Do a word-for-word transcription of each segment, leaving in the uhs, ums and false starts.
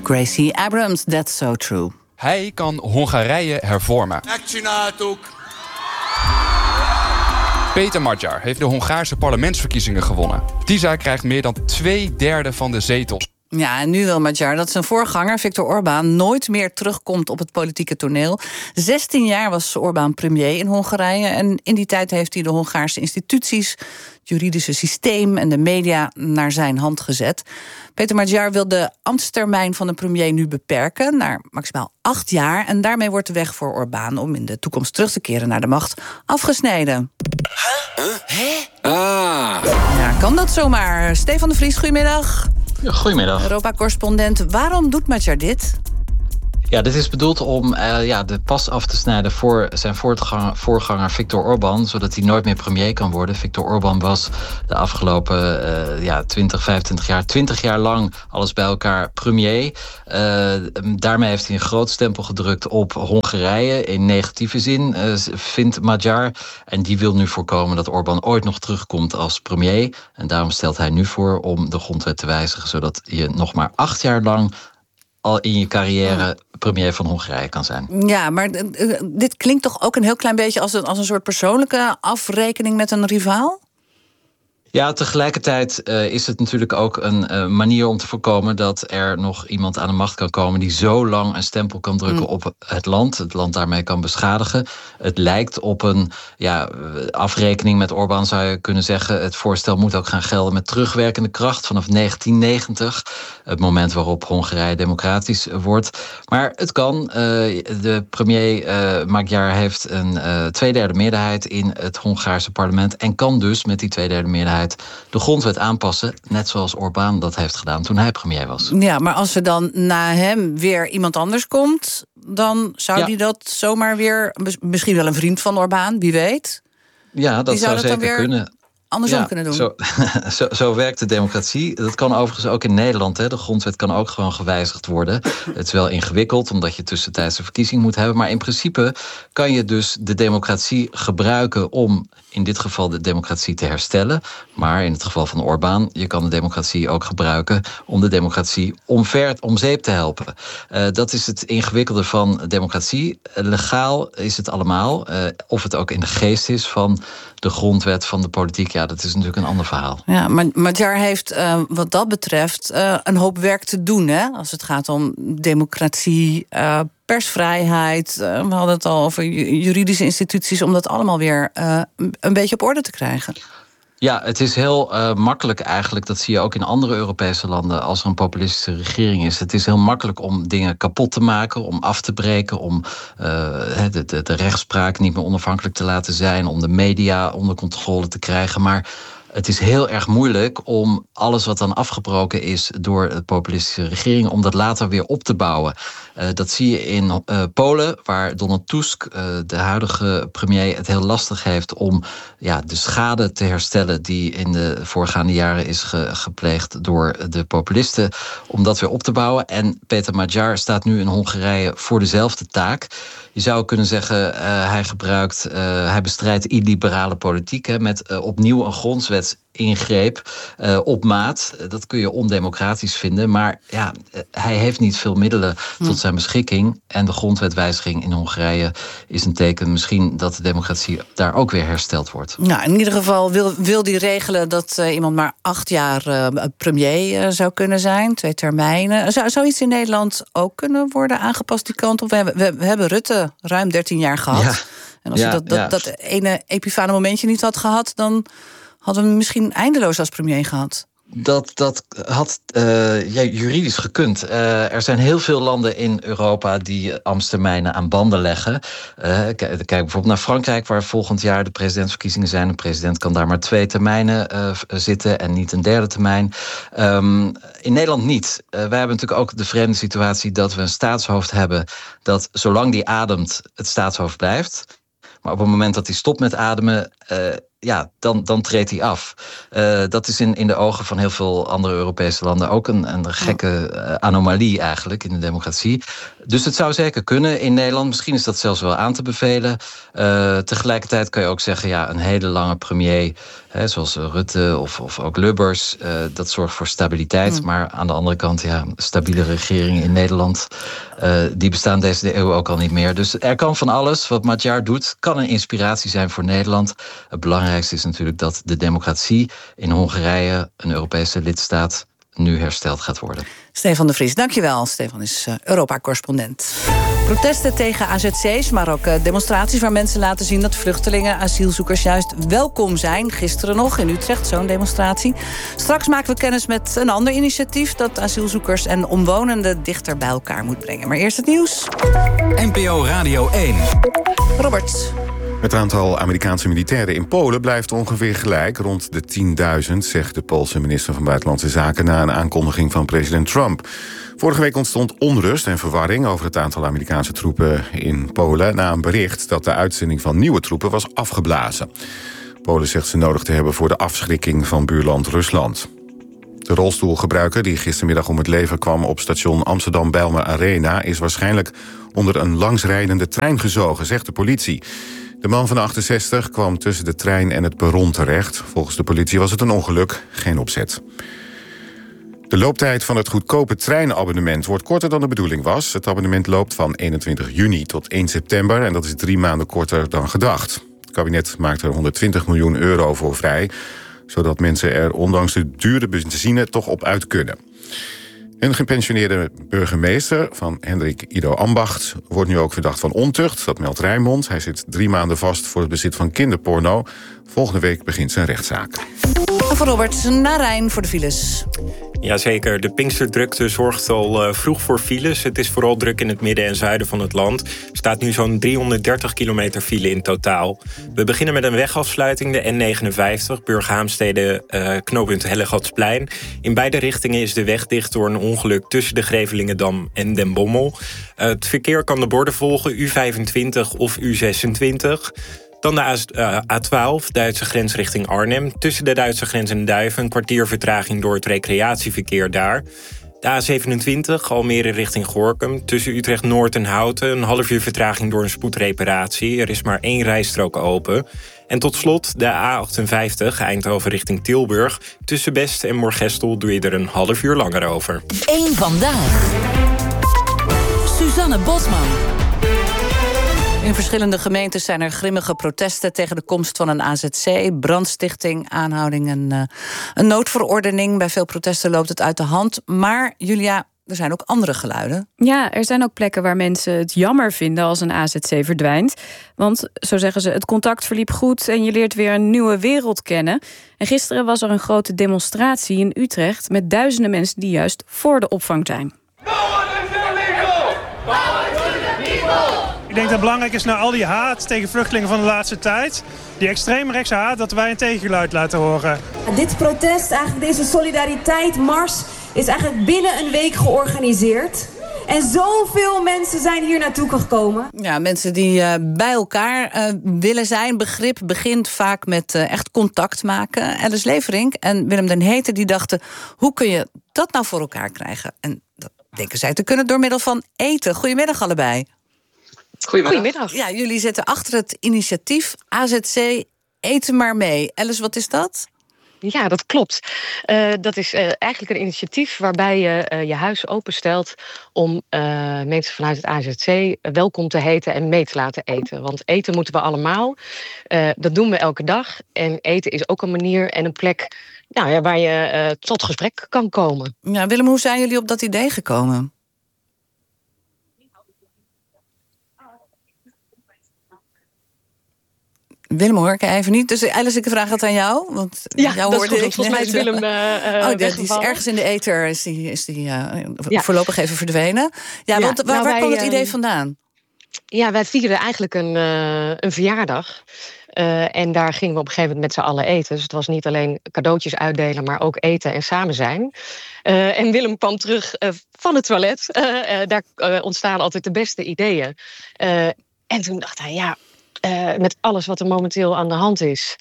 Gracie Abrams, That's So True. Hij kan Hongarije hervormen. Peter Magyar heeft de Hongaarse parlementsverkiezingen gewonnen. TISA krijgt meer dan twee derde van de zetels. Ja, en nu wil Magyar dat zijn voorganger, Viktor Orbán, nooit meer terugkomt op het politieke toneel. zestien jaar was Orbán premier in Hongarije. En in die tijd heeft hij de Hongaarse instituties, het juridische systeem en de media naar zijn hand gezet. Peter Magyar wil de ambtstermijn van de premier nu beperken naar maximaal acht jaar. En daarmee wordt de weg voor Orbán om in de toekomst terug te keren naar de macht afgesneden. Huh? Hè? Ah. Ja, kan dat zomaar? Stefan de Vries, goedemiddag. Goedemiddag. Europa-correspondent. Waarom doet Magyar dit? Ja, dit is bedoeld om uh, ja, de pas af te snijden voor zijn voorganger, voorganger Viktor Orbán, zodat hij nooit meer premier kan worden. Viktor Orbán was de afgelopen uh, ja, twintig, vijfentwintig jaar, twintig jaar lang alles bij elkaar premier. Uh, daarmee heeft hij een groot stempel gedrukt op Hongarije, in negatieve zin, uh, vindt Magyar. En die wil nu voorkomen dat Orbán ooit nog terugkomt als premier. En daarom stelt hij nu voor om de grondwet te wijzigen, zodat je nog maar acht jaar lang al in je carrière premier van Hongarije kan zijn. Ja, maar uh, dit klinkt toch ook een heel klein beetje als een, als een soort persoonlijke afrekening met een rivaal? Ja, tegelijkertijd uh, is het natuurlijk ook een uh, manier om te voorkomen dat er nog iemand aan de macht kan komen die zo lang een stempel kan drukken mm. op het land, het land daarmee kan beschadigen. Het lijkt op een ja, afrekening met Orbán, zou je kunnen zeggen. Het voorstel moet ook gaan gelden met terugwerkende kracht vanaf negentien negentig, het moment waarop Hongarije democratisch wordt. Maar het kan. Uh, de premier uh, Magyar heeft een uh, tweederde meerderheid in het Hongaarse parlement en kan dus met die tweederde meerderheid de grondwet aanpassen, net zoals Orbán dat heeft gedaan toen hij premier was. Ja, maar als er dan na hem weer iemand anders komt, dan zou ja. die dat zomaar weer, misschien wel een vriend van Orbán, wie weet. Ja, dat die zou, zou dat zeker kunnen. Andersom ja, kunnen doen. Zo, zo, zo werkt de democratie. Dat kan overigens ook in Nederland. Hè. De grondwet kan ook gewoon gewijzigd worden. Het is wel ingewikkeld, omdat je tussentijdse verkiezing moet hebben. Maar in principe kan je dus de democratie gebruiken om in dit geval de democratie te herstellen. Maar in het geval van Orbán, je kan de democratie ook gebruiken om de democratie omver, om zeep te helpen. Uh, dat is het ingewikkelde van democratie. Uh, legaal is het allemaal. Uh, of het ook in de geest is van de grondwet van de politiek, ja, dat is natuurlijk een ander verhaal. Ja, maar Magyar heeft uh, wat dat betreft uh, een hoop werk te doen, hè? Als het gaat om democratie, uh, persvrijheid. Uh, we hadden het al over juridische instituties, om dat allemaal weer uh, een beetje op orde te krijgen. Ja, het is heel uh, makkelijk eigenlijk, dat zie je ook in andere Europese landen, als er een populistische regering is. Het is heel makkelijk om dingen kapot te maken, om af te breken, om uh, de, de, de rechtspraak niet meer onafhankelijk te laten zijn, om de media onder controle te krijgen. Maar het is heel erg moeilijk om alles wat dan afgebroken is door de populistische regering, om dat later weer op te bouwen. Uh, dat zie je in uh, Polen, waar Donald Tusk, uh, de huidige premier, het heel lastig heeft om ja, de schade te herstellen die in de voorgaande jaren is ge- gepleegd door de populisten, om dat weer op te bouwen. En Peter Magyar staat nu in Hongarije voor dezelfde taak. Je zou kunnen zeggen, uh, hij gebruikt, uh, hij bestrijdt illiberale politiek, hè, met uh, opnieuw een grondwet ingreep uh, op maat. Dat kun je ondemocratisch vinden, maar ja, hij heeft niet veel middelen tot zijn beschikking. En de grondwetwijziging in Hongarije is een teken misschien dat de democratie daar ook weer hersteld wordt. Nou, in ieder geval wil, wil die regelen dat uh, iemand maar acht jaar uh, premier uh, zou kunnen zijn, twee termijnen. Zou zoiets in Nederland ook kunnen worden aangepast die kant op? We hebben, we, we hebben Rutte ruim dertien jaar gehad. Ja. En als ja, hij dat, dat, ja. dat ene epifane momentje niet had gehad, dan hadden we hem misschien eindeloos als premier gehad. Dat, dat had uh, ja, juridisch gekund. Uh, er zijn heel veel landen in Europa die ambtstermijnen aan banden leggen. Uh, kijk, kijk bijvoorbeeld naar Frankrijk, waar volgend jaar de presidentsverkiezingen zijn. De president kan daar maar twee termijnen uh, zitten en niet een derde termijn. Um, in Nederland niet. Uh, wij hebben natuurlijk ook de vreemde situatie dat we een staatshoofd hebben dat zolang die ademt het staatshoofd blijft. Maar op het moment dat hij stopt met ademen, uh, ja, dan, dan treedt hij af. Uh, dat is in, in de ogen van heel veel andere Europese landen ook een, een gekke uh, anomalie eigenlijk in de democratie. Dus het zou zeker kunnen in Nederland. Misschien is dat zelfs wel aan te bevelen. Uh, tegelijkertijd kan je ook zeggen, ja, een hele lange premier, hè, zoals Rutte of, of ook Lubbers, uh, dat zorgt voor stabiliteit. Mm. Maar aan de andere kant, ja, stabiele regeringen in Nederland, uh, die bestaan deze eeuw ook al niet meer. Dus er kan van alles. Wat Magyar doet, kan een inspiratie zijn voor Nederland. Het belangrijkste is natuurlijk dat de democratie in Hongarije, een Europese lidstaat, nu hersteld gaat worden. Stefan de Vries, dankjewel. Stefan is uh, Europa-correspondent. Protesten tegen A Z C's, maar ook uh, demonstraties waar mensen laten zien dat vluchtelingen, asielzoekers juist welkom zijn. Gisteren nog in Utrecht, zo'n demonstratie. Straks maken we kennis met een ander initiatief dat asielzoekers en omwonenden dichter bij elkaar moet brengen. Maar eerst het nieuws. N P O Radio één. Robert. Het aantal Amerikaanse militairen in Polen blijft ongeveer gelijk, rond de tienduizend, zegt de Poolse minister van Buitenlandse Zaken na een aankondiging van president Trump. Vorige week ontstond onrust en verwarring over het aantal Amerikaanse troepen in Polen na een bericht dat de uitzending van nieuwe troepen was afgeblazen. Polen zegt ze nodig te hebben voor de afschrikking van buurland Rusland. De rolstoelgebruiker die gistermiddag om het leven kwam op station Amsterdam-Bijlmer Arena is waarschijnlijk onder een langsrijdende trein gezogen, zegt de politie. De man van achtenzestig kwam tussen de trein en het perron terecht. Volgens de politie was het een ongeluk, geen opzet. De looptijd van het goedkope treinabonnement wordt korter dan de bedoeling was. Het abonnement loopt van eenentwintig juni tot één september... en dat is drie maanden korter dan gedacht. Het kabinet maakt er honderdtwintig miljoen euro voor vrij, zodat mensen er ondanks de dure benzine toch op uit kunnen. Een gepensioneerde burgemeester van Hendrik Ido Ambacht wordt nu ook verdacht van ontucht. Dat meldt Rijnmond. Hij zit drie maanden vast voor het bezit van kinderporno. Volgende week begint zijn rechtszaak. En voor Robert naar Rijn voor de files. Jazeker, de Pinksterdrukte zorgt al uh, vroeg voor files. Het is vooral druk in het midden en zuiden van het land. Er staat nu zo'n driehonderddertig kilometer file in totaal. We beginnen met een wegafsluiting, de N negenenvijftig... Burghaamstede, uh, knooppunt Hellegatsplein. In beide richtingen is de weg dicht door een ongeluk tussen de Grevelingendam en Den Bommel. Uh, het verkeer kan de borden volgen, U vijfentwintig of U zesentwintig... Dan de A twaalf, Duitse grens richting Arnhem. Tussen de Duitse grens en Duiven een kwartier vertraging door het recreatieverkeer daar. De A zevenentwintig, Almere richting Gorinchem. Tussen Utrecht-Noord en Houten een half uur vertraging door een spoedreparatie. Er is maar één rijstrook open. En tot slot de A achtenvijftig, Eindhoven richting Tilburg. Tussen Best en Moergestel doe je er een half uur langer over. Eén vandaag. Suzanne Bosman. In verschillende gemeentes zijn er grimmige protesten tegen de komst van een A Z C, brandstichting, aanhouding en uh, een noodverordening. Bij veel protesten loopt het uit de hand. Maar Julia, er zijn ook andere geluiden. Ja, er zijn ook plekken waar mensen het jammer vinden als een A Z C verdwijnt. Want, zo zeggen ze, het contact verliep goed en je leert weer een nieuwe wereld kennen. En gisteren was er een grote demonstratie in Utrecht met duizenden mensen die juist voor de opvang zijn. Ik denk dat het belangrijk is na al die haat tegen vluchtelingen van de laatste tijd, die extreemrechtse haat, dat wij een tegengeluid laten horen. Dit protest, eigenlijk deze solidariteitsmars, is eigenlijk binnen een week georganiseerd. En zoveel mensen zijn hier naartoe gekomen. Ja, mensen die uh, bij elkaar uh, willen zijn. Begrip begint vaak met uh, echt contact maken. Alice Leverink en Willem den Hete die dachten, hoe kun je dat nou voor elkaar krijgen? En dat denken zij te kunnen door middel van eten. Goedemiddag allebei. Goedemiddag. Goedemiddag. Ja, jullie zitten achter het initiatief A Z C Eten maar mee. Alice, wat is dat? Ja, dat klopt. Uh, dat is uh, eigenlijk een initiatief waarbij je uh, je huis openstelt om uh, mensen vanuit het A Z C welkom te heten en mee te laten eten. Want eten moeten we allemaal. Uh, dat doen we elke dag. En eten is ook een manier en een plek nou, ja, waar je uh, tot gesprek kan komen. Ja, Willem, hoe zijn jullie op dat idee gekomen? Willem hoor ik even niet. Dus Alice, ik vraag het aan jou. Want ja, jou dat hoorde is goed. ik Volgens mij is Willem uh, Oh, die is ergens in de ether is die, is die uh, ja. voorlopig even verdwenen. Ja, want ja, waar, nou, waar kwam wij, het idee vandaan? Ja, wij vieren eigenlijk een, uh, een verjaardag. Uh, en daar gingen we op een gegeven moment met z'n allen eten. Dus het was niet alleen cadeautjes uitdelen, maar ook eten en samen zijn. Uh, en Willem kwam terug uh, van het toilet. Uh, uh, daar uh, ontstaan altijd de beste ideeën. Uh, en toen dacht hij, ja, uh, met alles wat er momenteel aan de hand is,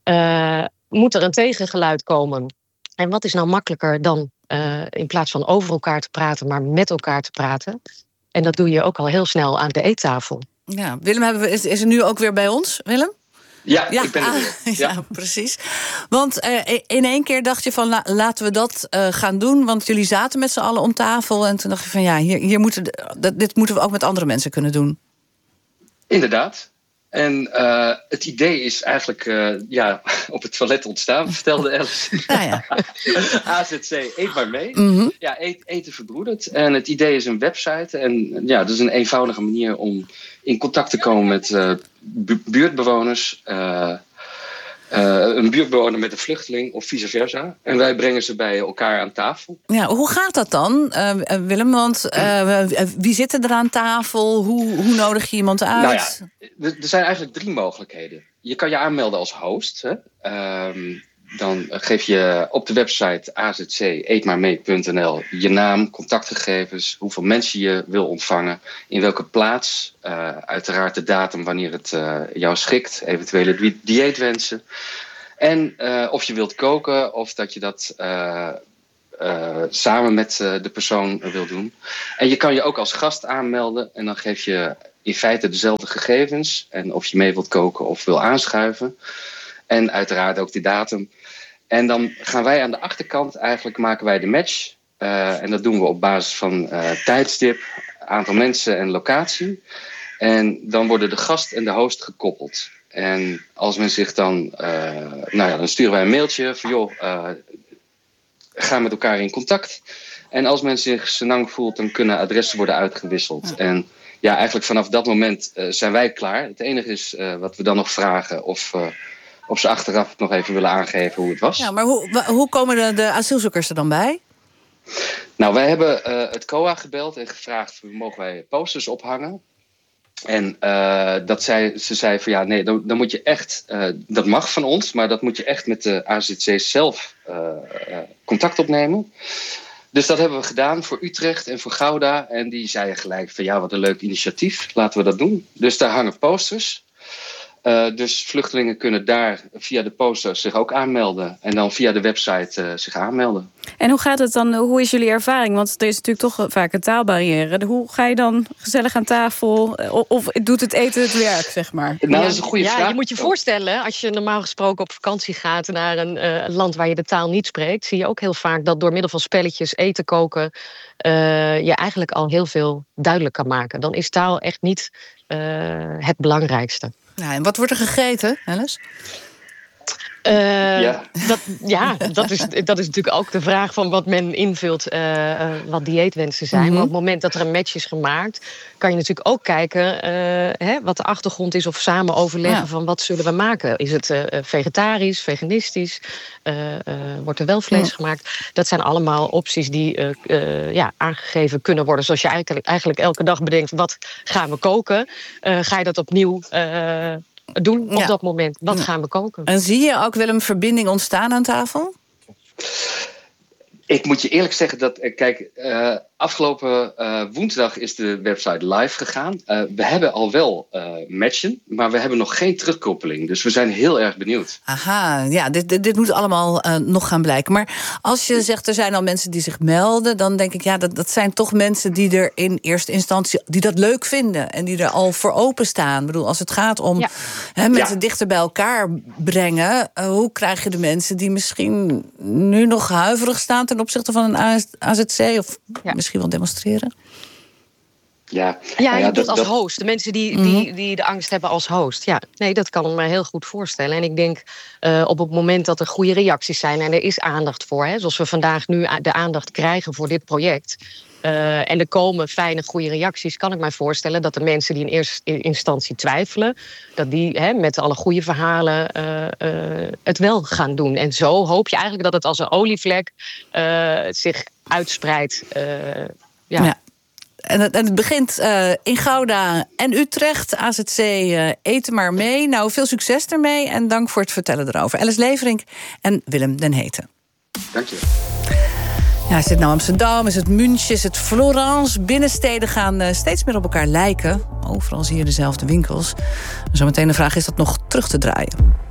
uh, moet er een tegengeluid komen. En wat is nou makkelijker dan uh, in plaats van over elkaar te praten, maar met elkaar te praten? En dat doe je ook al heel snel aan de eettafel. Ja, Willem hebben we, is, is er nu ook weer bij ons, Willem? Ja, ja, ik ben er weer. Ah, ja. ja, precies. Want uh, in één keer dacht je van, la, laten we dat uh, gaan doen. Want jullie zaten met z'n allen om tafel. En toen dacht je van, ja, hier, hier moeten, dit moeten we ook met andere mensen kunnen doen. Inderdaad. En uh, het idee is eigenlijk uh, ja, op het toilet ontstaan, vertelde Alice. Nou ja. A Z C, eet maar mee. Mm-hmm. Ja, eet, eten verbroedert. En het idee is een website. En ja, dat is een eenvoudige manier om in contact te komen met uh, bu- buurtbewoners. Uh, uh, een buurtbewoner met een vluchteling of vice versa. En wij brengen ze bij elkaar aan tafel. Ja, hoe gaat dat dan, uh, Willem? Want uh, wie zit er aan tafel? Hoe, hoe nodig je iemand uit? Nou ja, er zijn eigenlijk drie mogelijkheden. Je kan je aanmelden als host. Hè? Um, dan geef je op de website a z c eet maar mee punt n l je naam, contactgegevens, hoeveel mensen je wil ontvangen, in welke plaats, uh, uiteraard de datum wanneer het uh, jou schikt, eventuele dieetwensen. En uh, of je wilt koken of dat je dat uh, uh, samen met uh, de persoon wil doen. En je kan je ook als gast aanmelden en dan geef je in feite dezelfde gegevens en of je mee wilt koken of wil aanschuiven. En uiteraard ook de datum. En dan gaan wij aan de achterkant eigenlijk maken wij de match. Uh, en dat doen we op basis van uh, tijdstip, aantal mensen en locatie. En dan worden de gast en de host gekoppeld. En als men zich dan... Uh, nou ja, dan sturen wij een mailtje van joh, uh, ga met elkaar in contact. En als men zich senang voelt, dan kunnen adressen worden uitgewisseld. Ja. En ja, eigenlijk vanaf dat moment uh, zijn wij klaar. Het enige is uh, wat we dan nog vragen of... Uh, Of ze achteraf nog even willen aangeven hoe het was. Ja, maar hoe, hoe komen de, de asielzoekers er dan bij? Nou, wij hebben uh, het C O A gebeld en gevraagd... mogen wij posters ophangen? En uh, dat zei, ze zei van ja, nee, dan, dan moet je echt... Uh, dat mag van ons, maar dat moet je echt met de A Z C zelf uh, uh, contact opnemen. Dus dat hebben we gedaan voor Utrecht en voor Gouda. En die zeiden gelijk van ja, wat een leuk initiatief. Laten we dat doen. Dus daar hangen posters... Uh, dus vluchtelingen kunnen daar via de poster zich ook aanmelden. En dan via de website uh, zich aanmelden. En hoe gaat het dan? Hoe is jullie ervaring? Want er is natuurlijk toch vaak een taalbarrière. Hoe ga je dan gezellig aan tafel? Of doet het eten het werk, zeg maar? Nou, dat is een goede ja, vraag. Ja, je moet je voorstellen, als je normaal gesproken op vakantie gaat naar een uh, land waar je de taal niet spreekt, zie je ook heel vaak dat door middel van spelletjes, eten koken, uh, je eigenlijk al heel veel duidelijk kan maken. Dan is taal echt niet uh, het belangrijkste. Ja, en wat wordt er gegeten, Alice? Uh, ja. Dat, ja, dat is, dat is natuurlijk ook de vraag van wat men invult, uh, uh, wat dieetwensen zijn. Mm-hmm. Maar op het moment dat er een match is gemaakt, kan je natuurlijk ook kijken uh, hè, wat de achtergrond is of samen overleggen ja. van wat zullen we maken. Is het uh, vegetarisch, veganistisch? Uh, uh, wordt er wel vlees ja. gemaakt? Dat zijn allemaal opties die uh, uh, ja, aangegeven kunnen worden. Zoals je eigenlijk, eigenlijk elke dag bedenkt, wat gaan we koken? Uh, ga je dat opnieuw... Uh, doen op ja. dat moment. Wat gaan we koken? En zie je ook wel een verbinding ontstaan aan tafel? Ik moet je eerlijk zeggen dat, kijk, uh, afgelopen uh, woensdag is de website live gegaan. Uh, we hebben al wel uh, matchen, maar we hebben nog geen terugkoppeling. Dus we zijn heel erg benieuwd. Aha, ja, dit, dit, dit moet allemaal uh, nog gaan blijken. Maar als je zegt, er zijn al mensen die zich melden, dan denk ik, ja, dat, dat zijn toch mensen die er in eerste instantie, die dat leuk vinden en die er al voor openstaan. Ik bedoel, als het gaat om ja. hè, mensen ja. dichter bij elkaar brengen, uh, hoe krijg je de mensen die misschien nu nog huiverig staan ten opzichte van een A Z C of ja. misschien wel demonstreren? Ja, ja, je ja, doet dat, als host. De mensen die, mm-hmm. die, die de angst hebben als host. Ja, nee, dat kan ik me heel goed voorstellen. En ik denk uh, op het moment dat er goede reacties zijn en er is aandacht voor, hè, zoals we vandaag nu de aandacht krijgen voor dit project. Uh, en er komen fijne, goede reacties, kan ik mij voorstellen dat de mensen die in eerste instantie twijfelen, dat die hè, met alle goede verhalen uh, uh, het wel gaan doen. En zo hoop je eigenlijk dat het als een olievlek uh, zich uitspreidt. Uh, ja. ja. En het, en het begint uh, in Gouda en Utrecht. A Z C, uh, eten maar mee. Nou, veel succes ermee en dank voor het vertellen erover. Alice Leverink en Willem den Heten. Dank je. Ja, is het nou Amsterdam, is het München, is het Florence? Binnensteden gaan uh, steeds meer op elkaar lijken. Overal zie je dezelfde winkels. Zometeen de vraag, is dat nog terug te draaien?